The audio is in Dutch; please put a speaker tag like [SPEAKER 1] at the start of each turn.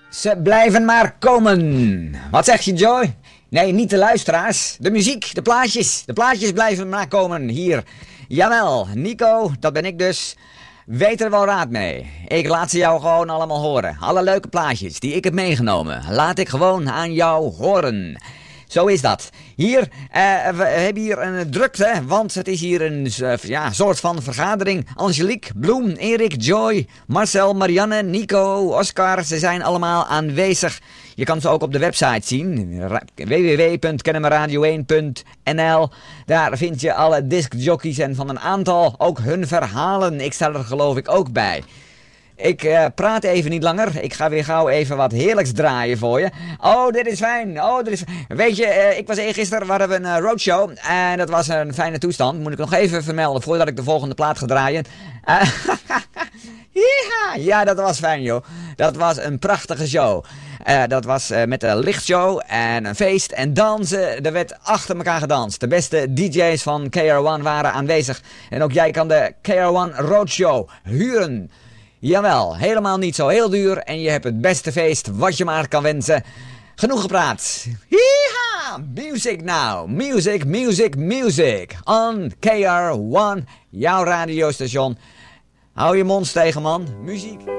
[SPEAKER 1] Ze blijven maar komen. Wat zeg je, Joy? Nee, niet de luisteraars. De muziek, de plaatjes. De plaatjes blijven maar komen hier. Jawel, Nico, dat ben ik dus. Weet er wel raad mee. Ik laat ze jou gewoon allemaal horen. Alle leuke plaatjes die ik heb meegenomen, laat ik gewoon aan jou horen. Zo is dat. Hier, we hebben hier een drukte, want het is hier een soort van vergadering. Angelique, Bloem, Erik, Joy, Marcel, Marianne, Nico, Oscar, ze zijn allemaal aanwezig. Je kan ze ook op de website zien, www.kennemerradio1.nl. Daar vind je alle discjockeys en van een aantal ook hun verhalen. Ik sta er geloof ik ook bij. Ik praat even niet langer. Ik ga weer gauw even wat heerlijks draaien voor je. Oh, dit is fijn. Weet je, ik was eergisteren, hadden we een roadshow. En dat was een fijne toestand. Moet ik nog even vermelden voordat ik de volgende plaat ga draaien. Ja, dat was fijn, joh. Dat was een prachtige show. Dat was met een lichtshow en een feest en dansen. Er werd achter elkaar gedanst. De beste DJ's van KR1 waren aanwezig. En ook jij kan de KR1 Roadshow huren. Jawel, helemaal niet zo heel duur en je hebt het beste feest wat je maar kan wensen. Genoeg gepraat. Yeehaw! Music now. Music. On KR1, jouw radiostation. Hou je mond tegen, man. Muziek.